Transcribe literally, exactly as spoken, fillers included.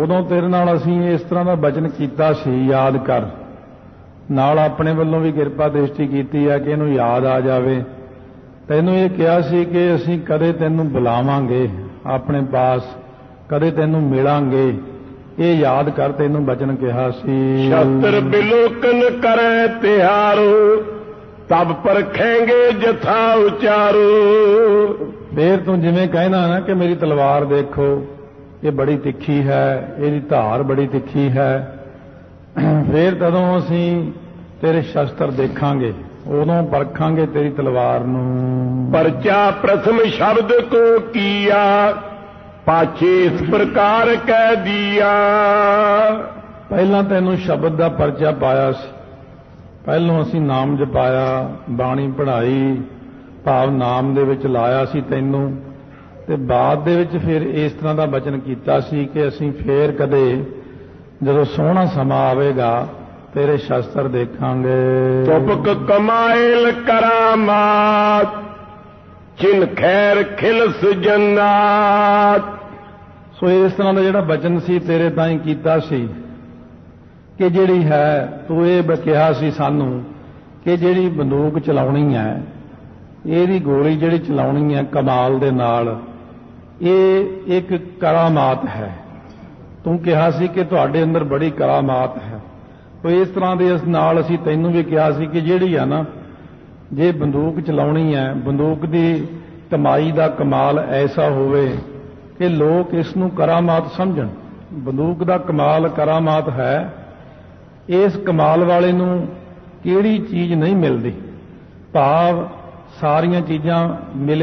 उदों तेरे नाल असीं इस तरह का बचन कीता सी, याद कर। नाल अपने वल्लों भी किरपा दृष्टि कीती है कि इहनूं याद आ जावे। तैनूं ये कहा सी कि असीं कदे तैनूं बुलावांगे अपने पास, कदे तैनूं मिलांगे, ये याद कर। तैनूं वचन कहा सी, शस्त्र बिलोकन करे तिहारो, तब परखेंगे जथा उचारो। फिर तू जिवें कहना ना कि मेरी तलवार देखो, ये बड़ी तिखी है, इसकी धार बड़ी तिखी है, फिर तदों असीं तेरे शस्त्र देखांगे, उदों परखांगे तेरी तलवार नूं। परचा प्रथम शब्द को किया, पाछे इस प्रकार कह दिया। पहला तैनूं शब्द का परचा पाया सी, पहलों असीं नाम जपाया, बाणी पढ़ाई, भाव नाम दे विच लाया सी तैनूं, ते बाद दे विच फिर इस तरह का वचन कीता सी कि असीं फिर कदे जदों सोहना समा आवेगा तेरे शस्त्र देखांगे। चुपक कमाइल करामात, चिन खैर खिलस जन्नात। सो इस तरह का जिहड़ा वचन सी तेरे ताईं कीता सी कि जिहड़ी है तू ये कहा सी सानू कि जिहड़ी बंदूक चलाउणी है, ਇਹਦੀ गोली जिहड़ी चलाउणी है कमाल दे नाल, ये एक करामात है। तू कहा सी कि तुहाडे अंदर बड़ी करामात है। तो इस तरह दे नाल असीं तैनूं भी कहा सी कि जिहड़ी है ना, जे बंदूक चलाउणी है, बंदूक दी कमाई दा कमाल ऐसा होवे कि लोग इसनूं करामात समझण। बंदूक दा कमाल करामात है। इस कमाल वाले नूं किहड़ी चीज़ नहीं मिलदी, भाव सारियां चीज़ां मिले